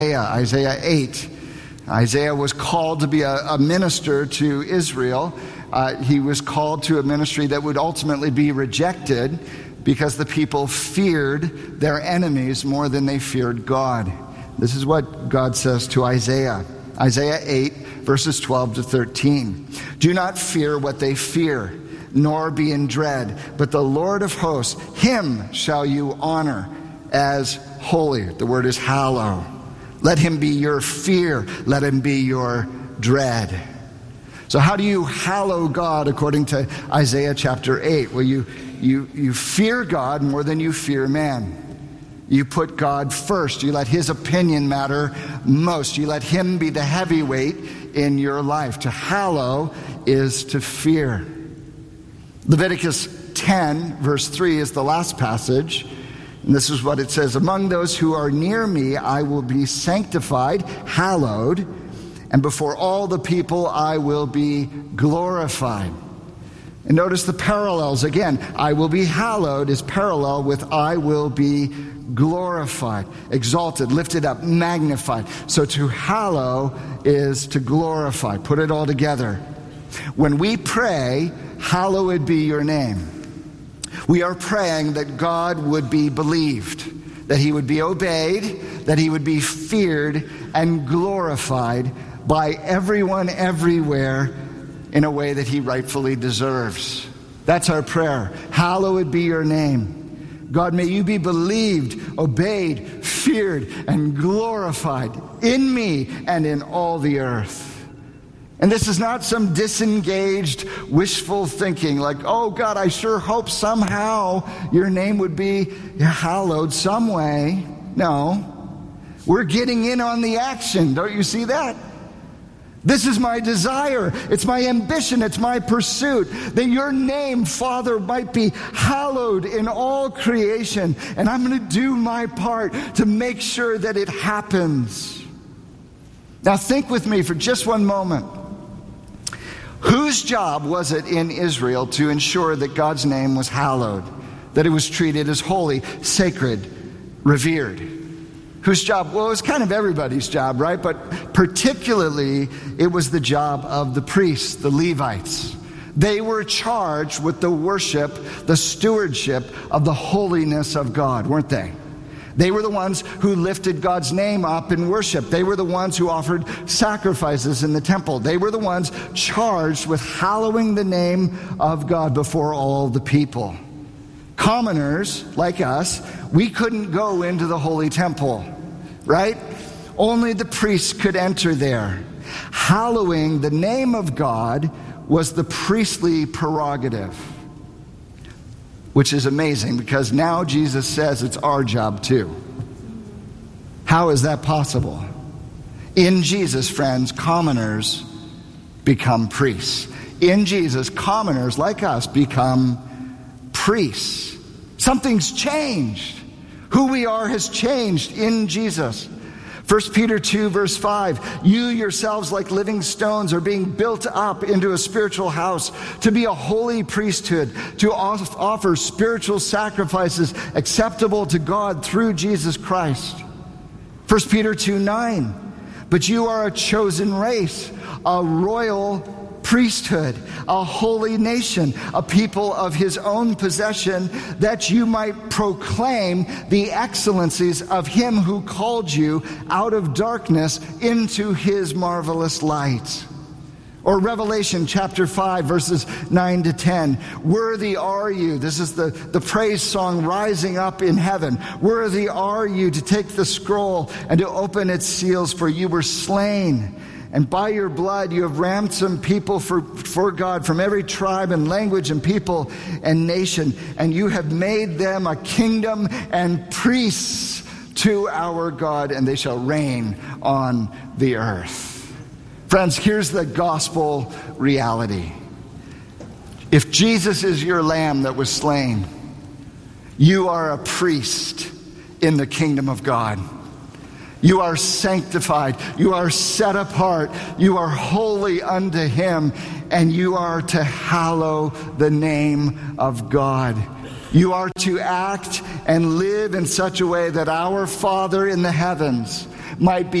Isaiah 8. Isaiah was called to be a minister to Israel. He was called to a ministry that would ultimately be rejected because the people feared their enemies more than they feared God. This is what God says to Isaiah. Isaiah 8, verses 12 to 13. Do not fear what they fear, nor be in dread, but the Lord of hosts, him shall you honor as holy. The word is hallow. Let him be your fear. Let him be your dread. So how do you hallow God according to Isaiah chapter 8? Well, you fear God more than you fear man. You put God first. You let his opinion matter most. You let him be the heavyweight in your life. To hallow is to fear. Leviticus 10, verse 3 is the last passage. And this is what it says. Among those who are near me, I will be sanctified, hallowed, and before all the people I will be glorified. And notice the parallels again. I will be hallowed is parallel with I will be glorified, exalted, lifted up, magnified. So to hallow is to glorify. Put it all together. When we pray, hallowed be your name, we are praying that God would be believed, that he would be obeyed, that he would be feared and glorified by everyone everywhere in a way that he rightfully deserves. That's our prayer. Hallowed be your name. God, may you be believed, obeyed, feared, and glorified in me and in all the earth. And this is not some disengaged, wishful thinking like, oh God, I sure hope somehow your name would be hallowed some way. No, we're getting in on the action. Don't you see that? This is my desire. It's my ambition. It's my pursuit that your name, Father, might be hallowed in all creation. And I'm going to do my part to make sure that it happens. Now think with me for just one moment. Whose job was it in Israel to ensure that God's name was hallowed, that it was treated as holy, sacred, revered? Whose job? Well, it was kind of everybody's job, right? But particularly, it was the job of the priests, the Levites. They were charged with the worship, the stewardship of the holiness of God, weren't they? They were the ones who lifted God's name up in worship. They were the ones who offered sacrifices in the temple. They were the ones charged with hallowing the name of God before all the people. Commoners, like us, we couldn't go into the holy temple, right? Only the priests could enter there. Hallowing the name of God was the priestly prerogative, which is amazing because now Jesus says it's our job too. How is that possible? In Jesus, friends, commoners become priests. In Jesus, commoners like us become priests. Something's changed. Who we are has changed in Jesus. 1 Peter 2, verse 5, you yourselves like living stones are being built up into a spiritual house to be a holy priesthood, to offer spiritual sacrifices acceptable to God through Jesus Christ. 1 Peter 2, 9, but you are a chosen race, a royal priesthood, a holy nation, a people of his own possession, that you might proclaim the excellencies of him who called you out of darkness into his marvelous light. Or Revelation chapter 5, verses 9 to 10. Worthy are you. This is the praise song rising up in heaven. Worthy are you to take the scroll and to open its seals, for you were slain. And by your blood you have ransomed people for God from every tribe and language and people and nation. And you have made them a kingdom and priests to our God, and they shall reign on the earth. Friends, here's the gospel reality. If Jesus is your lamb that was slain, you are a priest in the kingdom of God. You are sanctified. You are set apart. You are holy unto him. And you are to hallow the name of God. You are to act and live in such a way that our Father in the heavens might be